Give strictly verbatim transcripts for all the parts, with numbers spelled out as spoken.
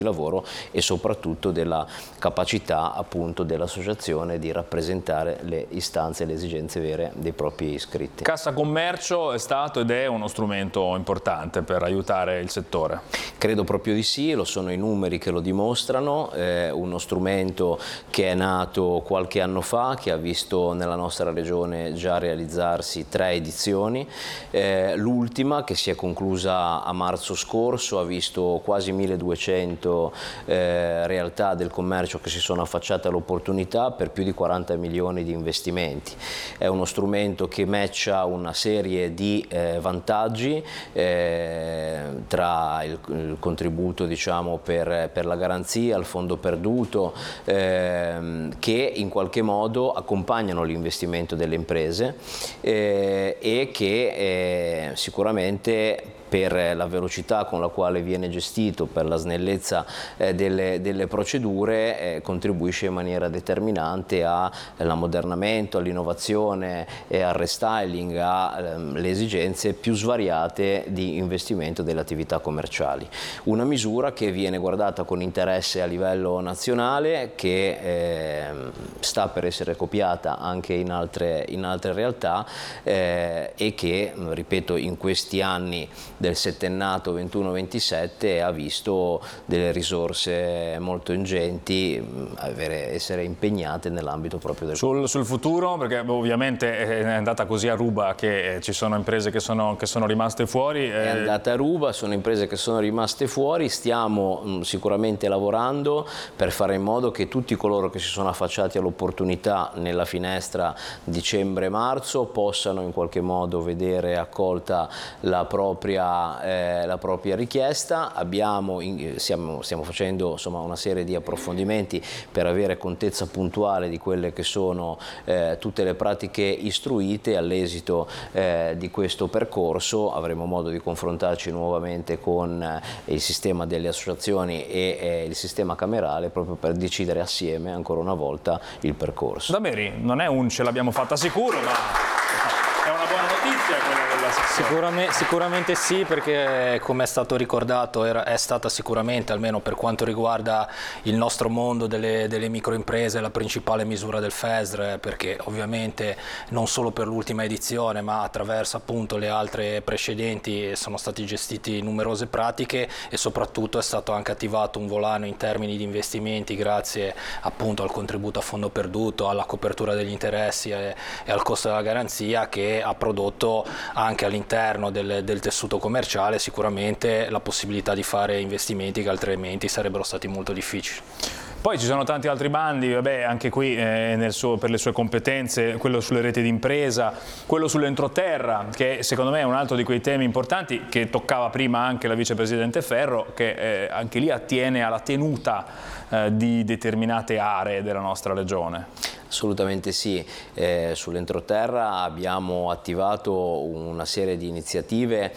lavoro e soprattutto della capacità appunto dell'associazione di rappresentare le istanze e le esigenze vere dei propri iscritti. Cassa Commercio è stato ed è uno strumento importante per aiutare il settore. Credo proprio di sì, lo sono i numeri che lo dimostrano, è uno strumento che è nato qualche anno fa, che ha visto nella nostra regione già realizzarsi tre edizioni, eh, l'ultima che si è conclusa a marzo scorso ha visto quasi milleduecento Eh, realtà del commercio che si sono affacciate all'opportunità per più di quaranta milioni di investimenti. È uno strumento che matcha una serie di eh, vantaggi eh, tra il, il contributo diciamo, per, per la garanzia, il fondo perduto, eh, che in qualche modo accompagnano l'investimento delle imprese eh, e che eh, sicuramente per la velocità con la quale viene gestito, per la snellezza eh, delle, delle procedure, eh, contribuisce in maniera determinante all'ammodernamento, all'innovazione e al restyling, alle esigenze più svariate di investimento delle attività commerciali. Una misura che viene guardata con interesse a livello nazionale, che eh, sta per essere copiata anche in altre, in altre realtà eh, e che, ripeto, in questi anni del settennato ventuno ventisette ha visto delle risorse molto ingenti avere, essere impegnate nell'ambito proprio del sul, sul futuro, perché ovviamente è andata così a ruba che ci sono imprese che sono, che sono rimaste fuori. È andata a ruba, sono imprese che sono rimaste fuori, stiamo mh, sicuramente lavorando per fare in modo che tutti coloro che si sono affacciati all'opportunità nella finestra dicembre-marzo possano in qualche modo vedere accolta la propria Eh, la propria richiesta. Abbiamo, in, stiamo, stiamo facendo insomma, una serie di approfondimenti per avere contezza puntuale di quelle che sono eh, tutte le pratiche istruite. All'esito eh, di questo percorso avremo modo di confrontarci nuovamente con eh, il sistema delle associazioni e eh, il sistema camerale proprio per decidere assieme ancora una volta il percorso. Davvero, non è un ce l'abbiamo fatta sicuro, ma è una buona notizia quella della sezione. Sicuramente, sicuramente sì, perché come è stato ricordato era, è stata sicuramente, almeno per quanto riguarda il nostro mondo delle, delle microimprese, la principale misura del FESR, perché ovviamente non solo per l'ultima edizione ma attraverso appunto le altre precedenti sono stati gestiti numerose pratiche e soprattutto è stato anche attivato un volano in termini di investimenti grazie appunto al contributo a fondo perduto, alla copertura degli interessi e, e al costo della garanzia, che ha prodotto anche all'interno del, del tessuto commerciale sicuramente la possibilità di fare investimenti che altrimenti sarebbero stati molto difficili. Poi ci sono tanti altri bandi, vabbè, anche qui eh, nel suo, per le sue competenze, quello sulle reti d'impresa, quello sull'entroterra, che secondo me è un altro di quei temi importanti che toccava prima anche la vicepresidente Ferro, che eh, anche lì attiene alla tenuta eh, di determinate aree della nostra regione. Assolutamente sì, eh, sull'entroterra abbiamo attivato una serie di iniziative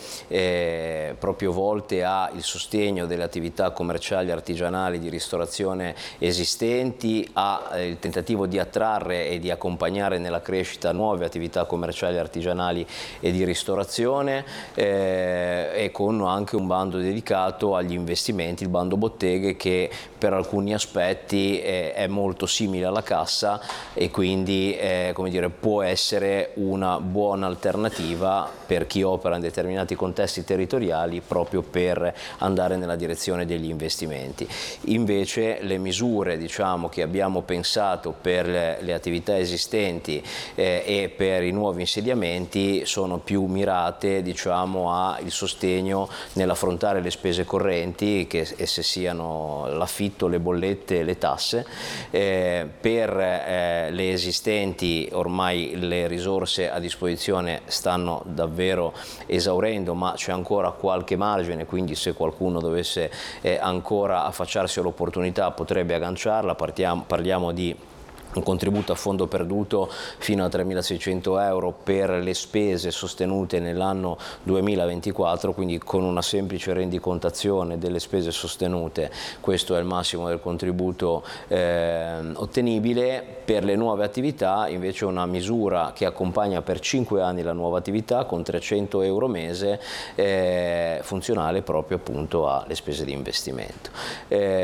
eh, proprio volte al sostegno delle attività commerciali, artigianali, di ristorazione esistenti, al eh, tentativo di attrarre e di accompagnare nella crescita nuove attività commerciali, artigianali e di ristorazione eh, e con anche un bando dedicato agli investimenti, il bando botteghe, che per alcuni aspetti eh, è molto simile alla cassa e quindi eh, come dire, può essere una buona alternativa per chi opera in determinati contesti territoriali proprio per andare nella direzione degli investimenti. Invece le misure diciamo, che abbiamo pensato per le, le attività esistenti eh, e per i nuovi insediamenti sono più mirate diciamo, al sostegno nell'affrontare le spese correnti, che esse siano l'affitto, le bollette, le tasse. Eh, per eh, le esistenti ormai le risorse a disposizione stanno davvero esaurendo, ma c'è ancora qualche margine, quindi se qualcuno dovesse eh, ancora affacciarsi all'opportunità potrebbe agganciarla. Partiamo, parliamo di un contributo a fondo perduto fino a tremilaseicento euro per le spese sostenute nell'anno duemilaventiquattro, quindi con una semplice rendicontazione delle spese sostenute questo è il massimo del contributo eh, ottenibile. Per le nuove attività invece una misura che accompagna per cinque anni la nuova attività con trecento euro mese, eh, funzionale proprio appunto alle spese di investimento. Eh,